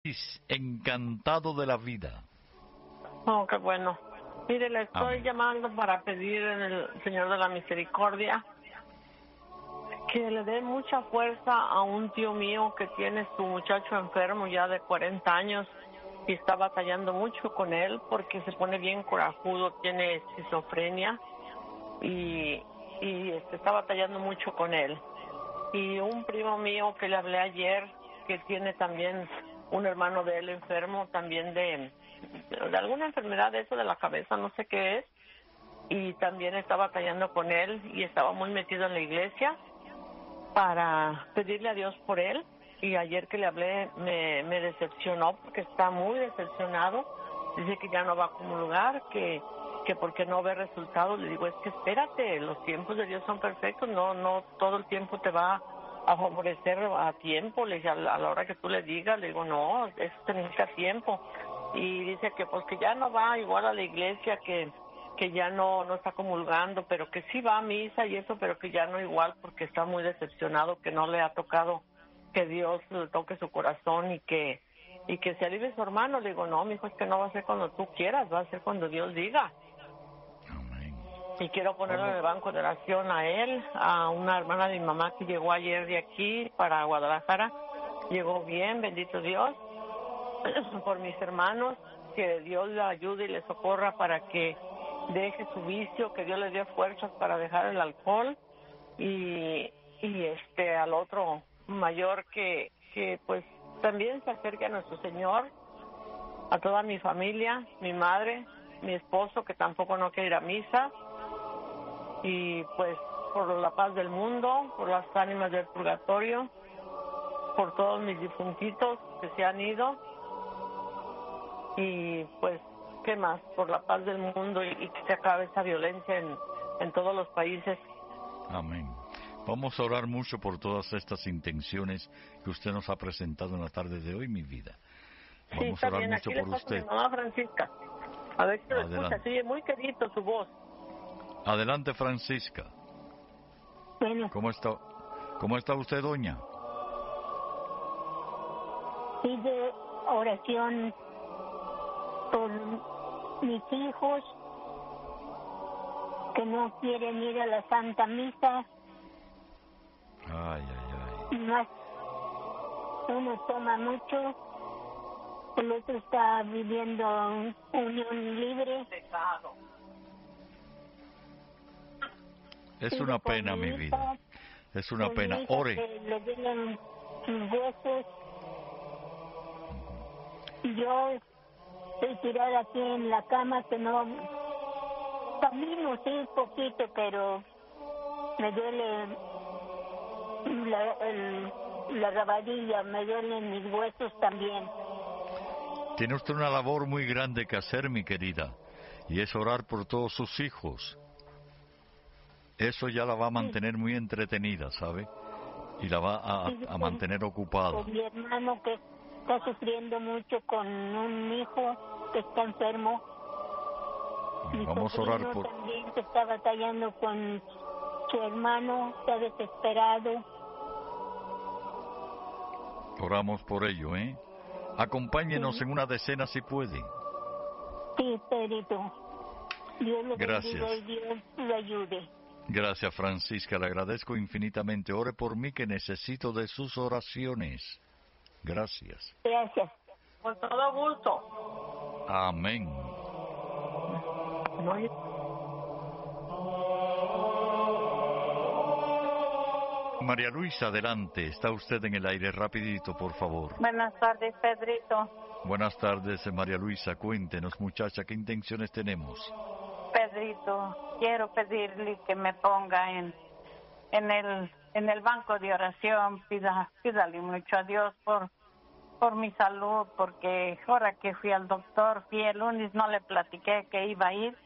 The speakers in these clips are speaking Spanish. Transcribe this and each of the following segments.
Encantado de la vida. Oh, qué bueno. Mire, le estoy llamando para pedir en el Señor de la Misericordia que le dé mucha fuerza a un tío mío que tiene su muchacho enfermo ya de 40 años y está batallando mucho con él porque se pone bien corajudo, tiene esquizofrenia y está batallando mucho con él. Y un primo mío que le hablé ayer, que tiene también un hermano de él enfermo, también de alguna enfermedad de eso de la cabeza, no sé qué es, y también está batallando con él y estaba muy metido en la iglesia para pedirle a Dios por él. Y ayer que le hablé me decepcionó porque está muy decepcionado. Dice que ya no va a comulgar, que porque no ve resultados. Le digo, es que espérate, los tiempos de Dios son perfectos, no todo el tiempo te va a favorecer a tiempo. Le dije, a la hora que tú le digas, le digo, no, eso te necesita tiempo. Y dice que pues que ya no va igual a la iglesia, que ya no está comulgando, pero que sí va a misa y eso, pero que ya no igual porque está muy decepcionado, que no le ha tocado que Dios le toque su corazón y que se alivie su hermano. Le digo, no, mijo, es que no va a ser cuando tú quieras, va a ser cuando Dios diga. Amén. Y quiero ponerlo en el banco de oración a él, a una hermana de mi mamá que llegó ayer de aquí para Guadalajara. Llegó bien, bendito Dios, por mis hermanos, que Dios le ayude y le socorra para que deje su vicio, que Dios le dé fuerzas para dejar el alcohol y al otro mayor que pues también se acerque a nuestro Señor, a toda mi familia, mi madre, mi esposo que tampoco no quiere ir a misa, y pues por la paz del mundo, por las ánimas del purgatorio, por todos mis difuntitos que se han ido, y pues qué más, por la paz del mundo y que se acabe esa violencia en todos los países. Amén. Vamos a orar mucho por todas estas intenciones que usted nos ha presentado en la tarde de hoy, mi vida. Vamos sí, a orar bien. mucho Aquí por le paso usted. a mi mamá Francisca. A ver si lo escucha, se oye muy querido su voz. Adelante, Francisca. Bueno. ¿Cómo está usted, doña? Pide oración por mis hijos que no quieren ir a la Santa Misa. Ay. Más uno toma mucho, el otro está viviendo unión libre. Pecado. Es una pena, mi vida. Es una pena. Ore. Que le den sus huesos. Yo estoy tirada aquí en la cama, que no camino, sí, poquito, pero me duele la rabadilla, me duelen mis huesos también. Tiene usted una labor muy grande que hacer, mi querida, y es orar por todos sus hijos. Eso ya la va a mantener muy entretenida, ¿sabe? Y la va a mantener ocupada. Con mi hermano que está sufriendo mucho con un hijo que está enfermo. Vamos a orar por... también que está batallando con su hermano, está desesperado. Oramos por ello, ¿eh? Acompáñenos en una decena si puede. Sí, Pedrito. Dios lo Gracias. bendiga y Dios lo ayude. Gracias, Francisca, le agradezco infinitamente. Ore por mí, que necesito de sus oraciones. Gracias. Gracias. Con todo gusto. Amén. María Luisa, adelante. Está usted en el aire, rapidito, por favor. Buenas tardes, Pedrito. Buenas tardes, María Luisa. Cuéntenos, muchacha, ¿qué intenciones tenemos? Pedrito, quiero pedirle que me ponga en el banco de oración. Pídale mucho a Dios por mi salud, porque ahora que fui al doctor, fui el lunes, no le platiqué que iba a ir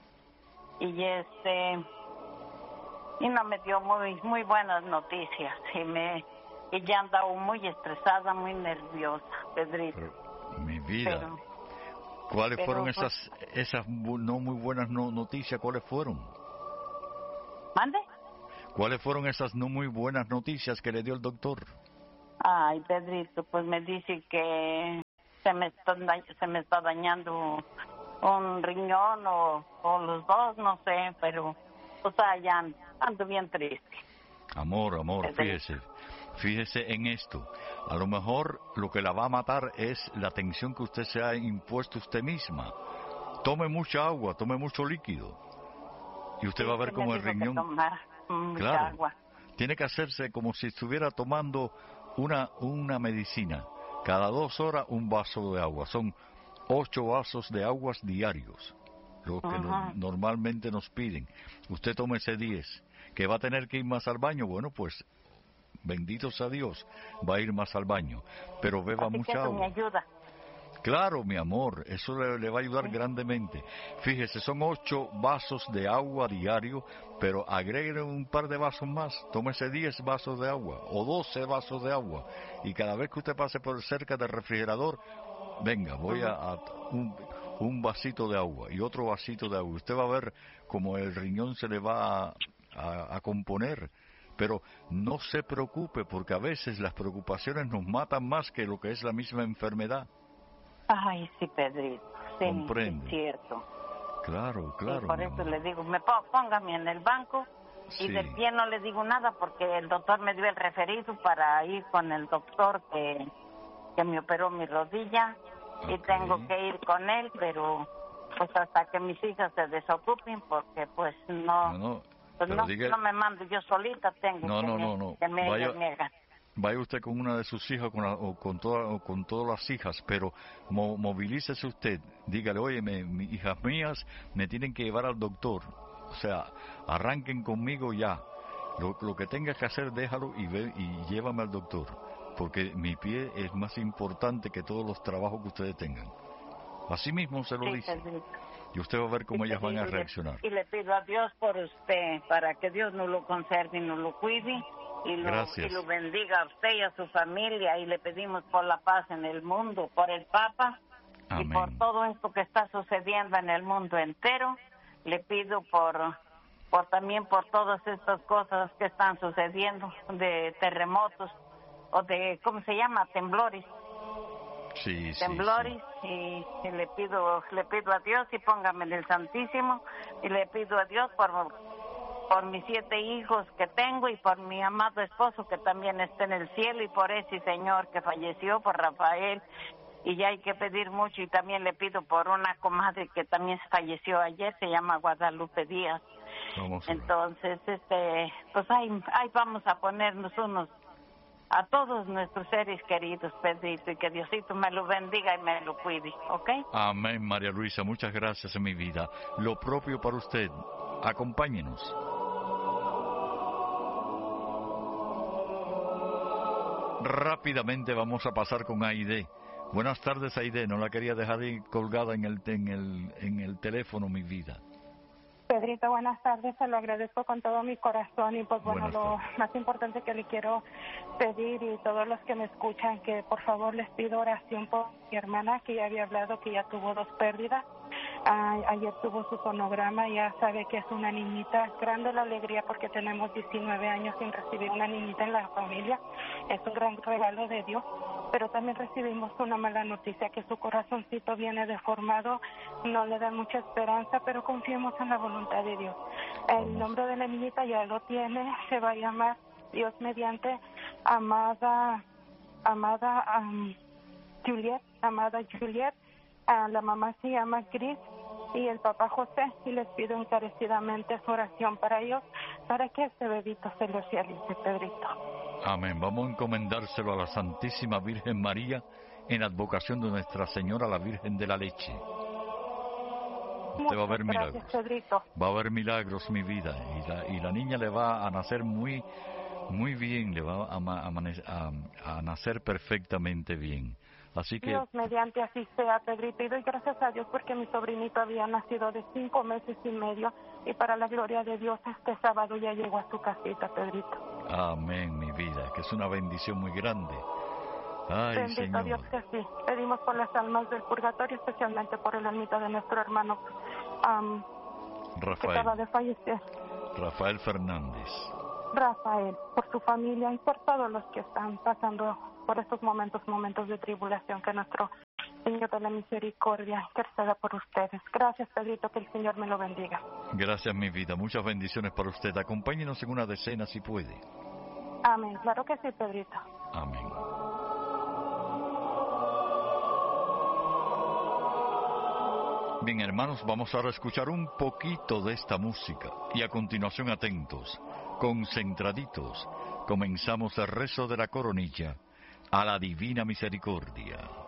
y no me dio muy buenas noticias y ya andaba muy estresada, muy nerviosa, Pedrito. Pero, mi vida, ¿cuáles fueron esas no muy buenas noticias? ¿Cuáles fueron? ¿Mande? ¿Cuáles fueron esas no muy buenas noticias que le dio el doctor? Ay, Pedrito, pues me dice que se me está dañando un riñón o los dos, no sé, pero o sea, ya ando bien triste. Amor, fíjese en esto. A lo mejor lo que la va a matar es la tensión que usted se ha impuesto usted misma. Tome mucha agua, tome mucho líquido. Y usted va a ver cómo el riñón... Claro, agua. Tiene que hacerse como si estuviera tomando una medicina. Cada 2 horas un vaso de agua. Son 8 vasos de aguas diarios, lo que normalmente nos piden. Usted tómese 10. ¿Que va a tener que ir más al baño? Bueno, pues, bendito sea Dios, va a ir más al baño. Pero beba Así mucha que eso agua. me ayuda. Claro, mi amor, eso le va a ayudar grandemente. Fíjese, son 8 vasos de agua diario, pero agregue un par de vasos más. Tómese 10 vasos de agua o 12 vasos de agua. Y cada vez que usted pase por cerca del refrigerador, venga, voy a un vasito de agua y otro vasito de agua. Usted va a ver cómo el riñón se le va a componer. Pero no se preocupe, porque a veces las preocupaciones nos matan más que lo que es la misma enfermedad. Ay, sí, Pedrito, sí, Comprende. es cierto. Claro, Y por eso le digo, póngame en el banco y de pie no le digo nada porque el doctor me dio el referido para ir con el doctor que me operó mi rodilla y tengo que ir con él, pero pues hasta que mis hijas se desocupen porque pues no me mando yo solita, tengo que me hagan. Vaya usted con una de sus hijas o con todas las hijas, pero movilícese usted. Dígale, oye, hijas mías me tienen que llevar al doctor. O sea, arranquen conmigo ya. Lo que tengas que hacer, déjalo y llévame al doctor. Porque mi pie es más importante que todos los trabajos que ustedes tengan. Así mismo se lo dice. Y usted va a ver cómo ellas van a reaccionar. Y le pido a Dios por usted, para que Dios nos lo conserve y nos lo cuide. Y lo bendiga a usted y a su familia, y le pedimos por la paz en el mundo, por el Papa. Amén. Y por todo esto que está sucediendo en el mundo entero. Le pido también por todas estas cosas que están sucediendo, de terremotos o de, ¿cómo se llama? Temblores. Temblores. Sí. Y le pido a Dios, y póngame en el Santísimo, y le pido a Dios por mis 7 hijos que tengo y por mi amado esposo que también está en el cielo, y por ese señor que falleció, por Rafael, y ya hay que pedir mucho. Y también le pido por una comadre que también falleció ayer, se llama Guadalupe Díaz. Entonces, pues ahí vamos a ponernos a todos nuestros seres queridos, Pedrito, y que Diosito me lo bendiga y me lo cuide, ¿ok? Amén, María Luisa, muchas gracias en mi vida. Lo propio para usted. Acompáñenos. Rápidamente vamos a pasar con Aide. Buenas tardes, Aide. No la quería dejar ahí colgada en el teléfono, mi vida. Pedrito, buenas tardes, se lo agradezco con todo mi corazón. Y pues bueno, lo más importante que le quiero pedir, y todos los que me escuchan, que por favor les pido oración por mi hermana, que ya había hablado que ya tuvo 2 pérdidas. Ayer tuvo su sonograma, ya sabe que es una niñita. Grande la alegría porque tenemos 19 años sin recibir una niñita en la familia. Es un gran regalo de Dios, pero también recibimos una mala noticia, que su corazoncito viene deformado. No le da mucha esperanza, pero confiemos en la voluntad de Dios. El nombre de la niñita ya lo tiene, se va a llamar, Dios mediante, Amada Juliet. La mamá se llama Cris y el papá José, y les pido encarecidamente su oración para ellos, para que este bebito se lo realice, Pedrito. Amén. Vamos a encomendárselo a la Santísima Virgen María en advocación de Nuestra Señora, la Virgen de la Leche. Usted va a ver milagros. Pedrito. Va a haber milagros, mi vida. Y la niña le va a nacer muy bien, le va a nacer perfectamente bien. Así que Dios mediante así sea, Pedrito, y doy gracias a Dios porque mi sobrinito había nacido de 5 meses y medio, y para la gloria de Dios este sábado ya llegó a su casita, Pedrito. Amén, mi vida, que es una bendición muy grande. Ay, bendito Señor. Dios que sí. Pedimos por las almas del purgatorio, especialmente por el almita de nuestro hermano Rafael, que acaba de fallecer. Rafael Fernández. Rafael, por su familia y por todos los que están pasando por estos momentos de tribulación que nuestro Señor de la misericordia, interceda por ustedes. Gracias, Pedrito, que el Señor me lo bendiga. Gracias, mi vida. Muchas bendiciones para usted. Acompáñenos en una decena si puede. Amén. Claro que sí, Pedrito. Amén. Bien, hermanos, vamos ahora a escuchar un poquito de esta música. Y a continuación, atentos, concentraditos, comenzamos el rezo de la coronilla a la Divina Misericordia.